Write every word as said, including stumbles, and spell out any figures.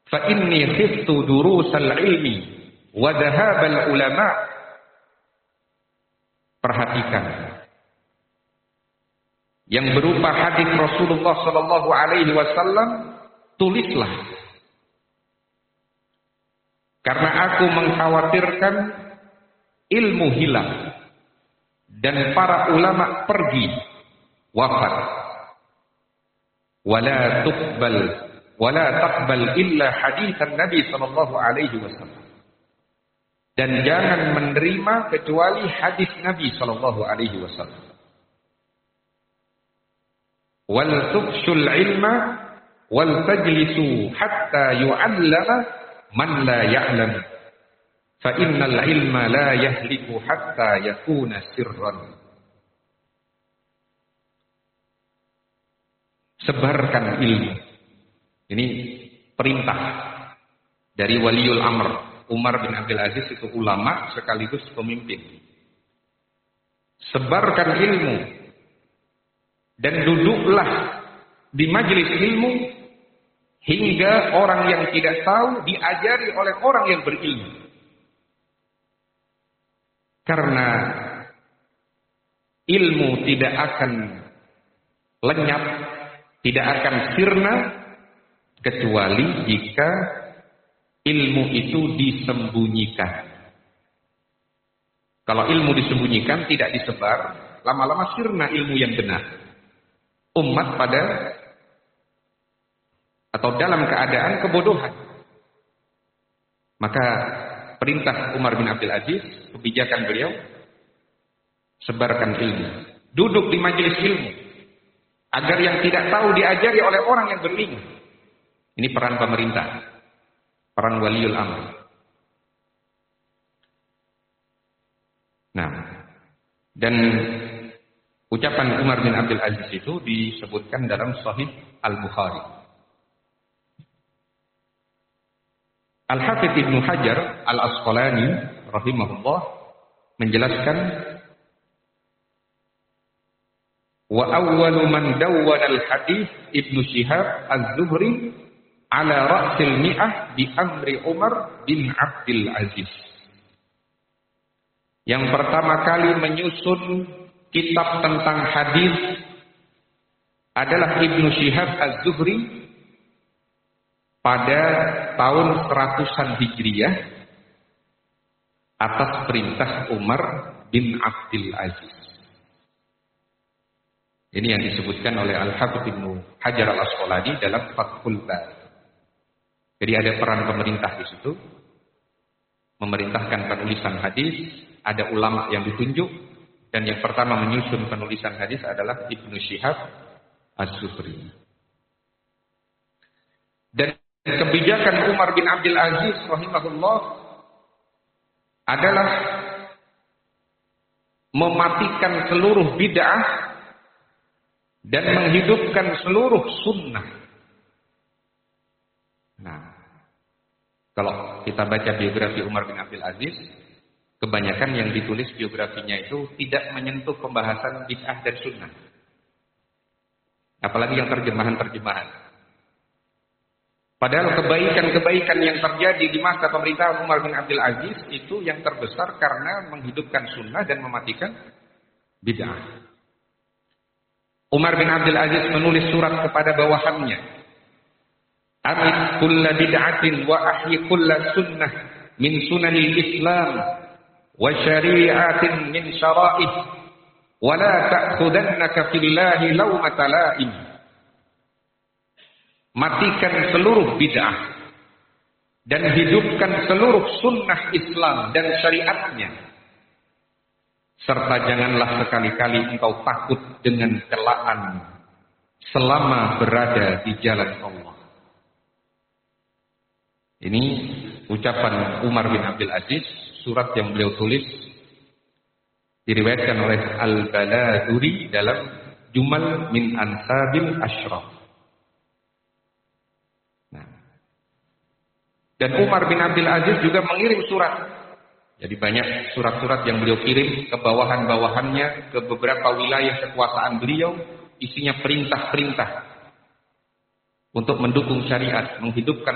fa inni khiftu durusal ilmi wa dhahabal ulama. Perhatikan yang berupa hadis Rasulullah sallallahu alaihi wasallam, tulislah. Karena aku mengkhawatirkan ilmu hilang dan para ulama pergi wafat. Wala tuqbal wala taqbal illa haditsan Nabi sallallahu alaihi wasallam. Dan jangan menerima kecuali hadis Nabi sallallahu alaihi wasallam. Wal tufshul ilma wal tajlisu hatta yu'allama man la ya'lam. Fa innal ilma la yahliku hatta yakuna sirran. Sebarkan ilmu. Ini perintah dari Waliul Amr Umar bin Abdul Aziz, itu ulama sekaligus pemimpin. Sebarkan ilmu dan duduklah di majelis ilmu hingga orang yang tidak tahu diajari oleh orang yang berilmu. Karena ilmu tidak akan lenyap, tidak akan sirna kecuali jika ilmu itu disembunyikan. Kalau ilmu disembunyikan, tidak disebar, lama-lama sirna ilmu yang benar. Umat pada atau dalam keadaan kebodohan. Maka perintah Umar bin Abdul Aziz, kebijakan beliau, sebarkan ilmu. Duduk di majelis ilmu agar yang tidak tahu diajari oleh orang yang berilmu. Ini peran pemerintah, peran Waliul Amr. Nah, dan ucapan Umar bin Abdul Aziz itu disebutkan dalam Sahih Al-Bukhari. Al-Hafidz Ibnu Hajar Al-Asqalani rahimahullah menjelaskan, wa awwalu man dawwana al-hadits Ibnu Syihab Az-Zuhri ala ra'sil mi'ah bi amri Umar bin Abdul Aziz. Yang pertama kali menyusun kitab tentang hadis adalah Ibnu Syihab Az-Zuhri pada tahun seratusan Hijriyah atas perintah Umar bin Abdul Aziz. Ini yang disebutkan oleh Al-Hafidz Ibnu Hajar Al-Asqalani dalam Fathul Bari. Jadi ada peran pemerintah di situ, memerintahkan penulisan hadis, ada ulama yang ditunjuk, dan yang pertama menyusun penulisan hadis adalah Ibnu Syihab Az-Zuhri. Dan kebijakan Umar bin Abdul Aziz rahimahullah adalah mematikan seluruh bid'ah dan menghidupkan seluruh sunnah. Nah, kalau kita baca biografi Umar bin Abdul Aziz, kebanyakan yang ditulis biografinya itu tidak menyentuh pembahasan bid'ah dan sunnah. Apalagi yang terjemahan-terjemahan. Padahal kebaikan-kebaikan yang terjadi di masa pemerintahan Umar bin Abdul Aziz itu yang terbesar karena menghidupkan sunnah dan mematikan bid'ah. Umar bin Abdul Aziz menulis surat kepada bawahannya, Amit kulla bid'atin wa ahyi kulla sunnah min sunanil Islam wa syari'atin min syara'ih wa la ta'khudannaka fillahi lawmata la'im. Matikan seluruh bid'ah dan hidupkan seluruh sunnah Islam dan syariatnya. Serta janganlah sekali-kali engkau takut dengan celaan selama berada di jalan Allah. Ini ucapan Umar bin Abdul Aziz, surat yang beliau tulis, diriwayatkan oleh Al-Baladuri dalam Jumal min Ansabil Ashraf. Dan Umar bin Abdul Aziz juga mengirim surat. Jadi banyak surat-surat yang beliau kirim ke bawahan-bawahannya, ke beberapa wilayah kekuasaan beliau, isinya perintah-perintah untuk mendukung syariat, menghidupkan